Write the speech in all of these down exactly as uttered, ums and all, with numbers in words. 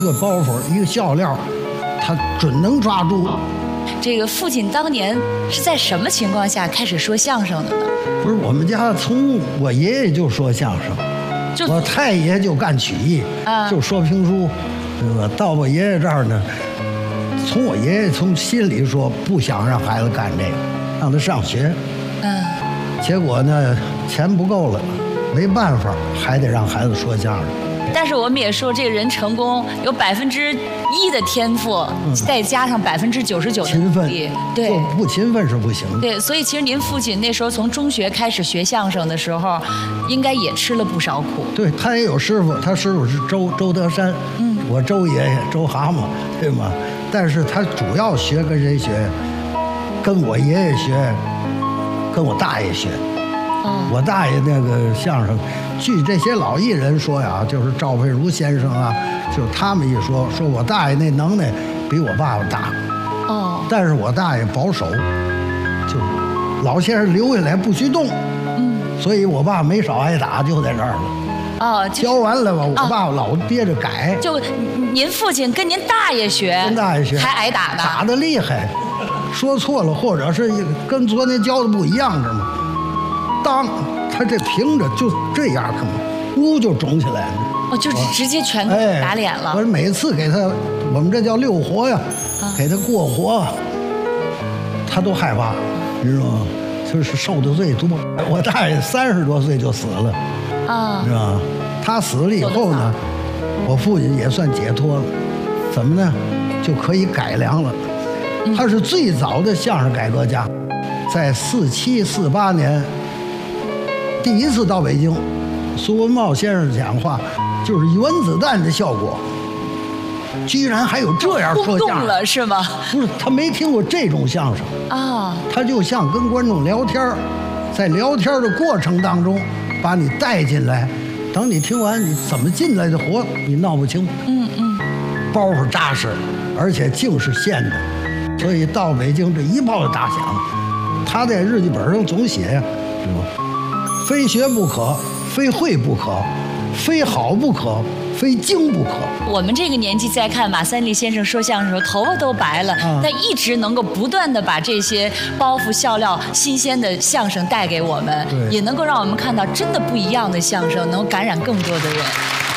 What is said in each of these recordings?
一个包袱，一个笑料，他准能抓住。 这个父亲当年是在什么情况下开始说相声的呢？ 不是，我们家从我爷爷就说相声， 就我太爷就干曲艺， 啊、 就说评书，对吧？到我爷爷这儿呢，从我爷爷从心里说不想让孩子干这个，让他上学。 嗯。 结果呢，钱不够了，没办法，还得让孩子说相声。 但是我们也说，这个人成功有百分之一的天赋，嗯、再加上百分之九十九的勤奋， 对， 不勤奋是不行的。 对，所以其实您父亲那时候从中学开始学相声的时候，应该也吃了不少苦。 对，他也有师傅，他师傅是周周德山，嗯，我周爷爷周蛤蟆，对吗？但是他主要学跟谁学？跟我爷爷学，跟我大爷学。哦、我大爷那个相声，据这些老艺人说呀，就是赵佩茹先生啊，就是他们一说，说我大爷那能耐比我爸爸大。哦。但是我大爷保守，就老先生留下来不许动。嗯。所以我爸没少挨打，就在这儿了。哦。教完了吧，我爸爸老憋着改。 就您父亲跟您大爷学， 跟大爷学， 还挨打呢。 打得厉害，说错了或者是跟昨天教的不一样，知道吗？当他这平着就这样，可能呜就肿起来了。 哦，就直接全打脸了。 我每次给他，我们这叫溜活呀，啊、给他过活，他都害怕，你知道吗？就是受的罪多。我大爷三十多岁就死了，啊，知道吗？他死了以后呢，我父亲也算解脱了。怎么呢？就可以改良了。他是最早的相声改革家，在四七四八年。第一次到北京，苏文茂先生讲话就是原子弹的效果，居然还有这样说相声了是吗？ 不是，他没听过这种相声啊，他就像跟观众聊天，在聊天的过程当中把你带进来，等你听完你怎么进来的活你闹不清。嗯嗯，包袱扎实，而且净是现的，所以到北京这一炮打响。他在日记本上总写呀，是吧？非学不可，非会不可，非好不可，非精不可。 我们这个年纪再看马三立先生说相声的时候，头发都白了，啊、但一直能够不断的把这些包袱笑料、新鲜的相声带给我们，也能够让我们看到真的不一样的相声，能够感染更多的人。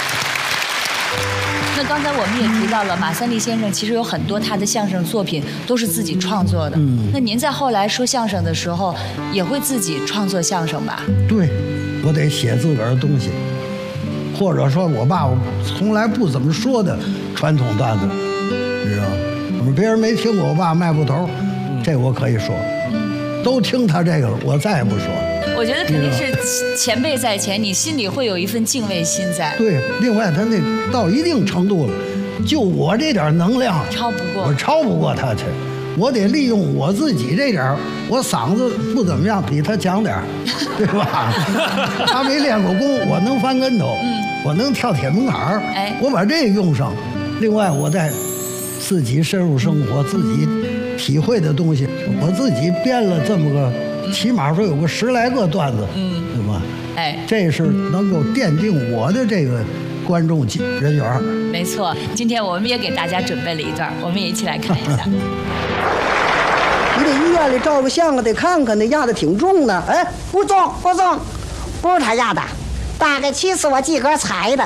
那刚才我们也提到了，马三立先生其实有很多他的相声作品都是自己创作的。嗯，那您在后来说相声的时候，也会自己创作相声吧？ 对，我得写自个儿的东西，或者说我爸我从来不怎么说的传统段子，你知道吗？我们别人没听过我爸卖布头，这我可以说，都听他这个了，我再也不说了。 我觉得肯定是前辈在前，你心里会有一份敬畏心在。 对，另外他那到一定程度了，就我这点能量超不过， 我超不过他去，我得利用我自己这点，我嗓子不怎么样，比他强点，对吧？他没练过功，我能翻跟头，嗯，我能跳铁门槛儿，哎，我把这个用上。另外，我再自己深入生活，自己体会的东西，我自己编了这么个。起码说有个十来个段子，嗯，对吧？哎，这是能够奠定我的这个观众人缘。 没错，今天我们也给大家准备了一段，我们也一起来看一下。 你在医院里照个相啊，得看看那压的挺重呢。哎，不重不重，不是他压的，大概其次我自个儿踩的。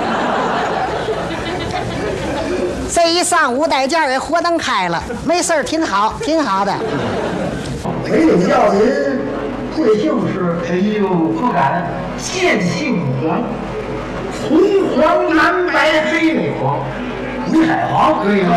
这一上午带件给活灯开了，没事儿，挺好，挺好的。 没领教您贵姓是？ 哎呦，不敢，见姓黄，红黄蓝白黑那黄，五彩黄可以吗？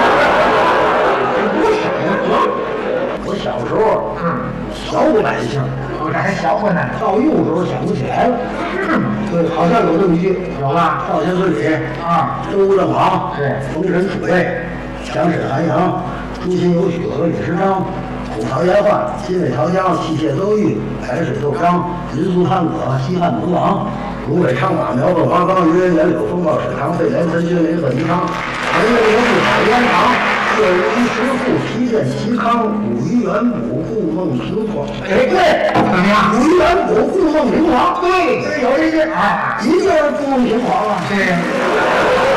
五彩黄。 我小时候，嗯，小不百姓， 我这还小过呢， 到幼时候想不起来了。是吗？对，好像有这么一句， 有吧？ 少先孙李啊，周正行， 对， 封神储备，蒋沈韩阳，朱心有许和李时昌。虎巢延焕，新北桃江，器械邹玉，海水窦章，民俗汉葛，西汉文王，芦苇昌马，苗正华冈，鱼人岩柳，风暴沈堂，费连岑君，雷鹤宜昌，文人刘氏，海烟堂，乐如一石富，皮剑齐康，古鱼元卜，故梦平黄。 哎，对，怎么样？ 古鱼元卜，故梦平黄。 对， 这有这句，哎，一定是故梦平黄啊。 对。